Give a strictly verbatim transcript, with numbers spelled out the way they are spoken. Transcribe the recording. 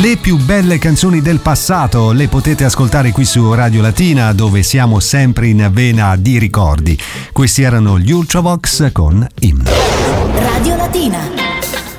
Le più belle canzoni del passato le potete ascoltare qui su Radio Latina, dove siamo sempre in vena di ricordi. Questi erano gli Ultravox con Imno. Radio Latina.